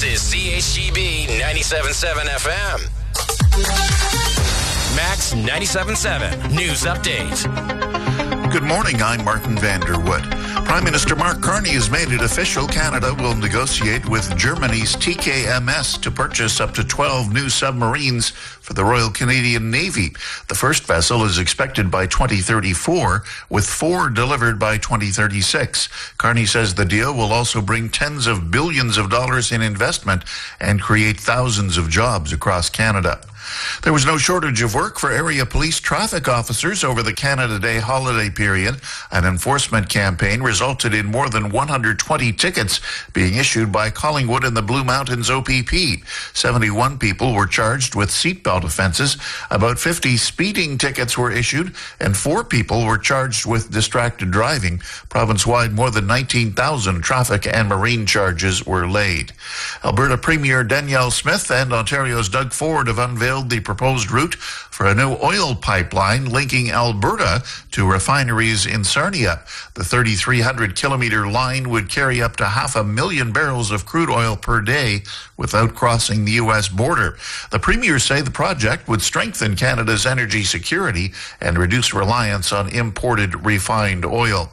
is CHGB 97.7 FM. Max 97.7 News Update. Good morning, I'm Martin Vanderwood. Prime Minister Mark Carney has made it official. Canada will negotiate with Germany's TKMS to purchase up to 12 new submarines for the Royal Canadian Navy. The first vessel is expected by 2034, with 4 delivered by 2036. Carney says the deal will also bring tens of billions of dollars in investment and create thousands of jobs across Canada. There was no shortage of work for area police traffic officers over the Canada Day holiday period. An enforcement campaign resulted in more than 120 tickets being issued by Collingwood and the Blue Mountains OPP. 71 people were charged with seatbelt offenses. About 50 speeding tickets were issued, and 4 people were charged with distracted driving. Province-wide, more than 19,000 traffic and marine charges were laid. Alberta Premier Danielle Smith and Ontario's Doug Ford have unveiled the proposed route for a new oil pipeline linking Alberta to refineries in Sarnia. The 3,300-kilometer line would carry up to 500,000 barrels of crude oil per day without crossing the U.S. border. The premiers say the project would strengthen Canada's energy security and reduce reliance on imported refined oil.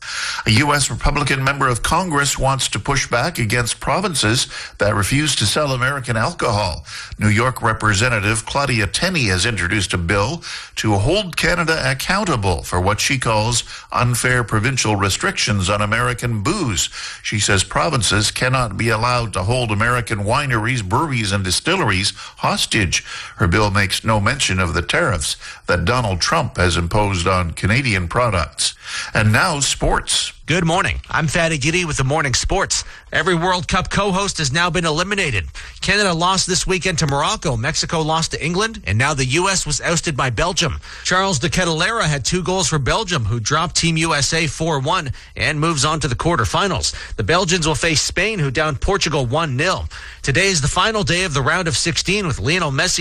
A U.S. Republican member of Congress wants to push back against provinces that refuse to sell American alcohol. New York Representative Claudia Tenney has introduced a bill to hold Canada accountable for what she calls unfair provincial restrictions on American booze. She says provinces cannot be allowed to hold American wineries, breweries, and distilleries hostage. Her bill makes no mention of the tariffs that Donald Trump has imposed on Canadian products. And now sports. Good morning. I'm Fatty Giddy with the Morning Sports. Every World Cup co-host has now been eliminated. Canada lost this weekend to Morocco. Mexico lost to England. And now the U.S. was ousted by Belgium. Charles de Ketelaere had 2 goals for Belgium, who dropped Team USA 4-1 and moves on to the quarterfinals. The Belgians will face Spain, who downed Portugal 1-0. Today is the final day of the round of 16 with Lionel Messi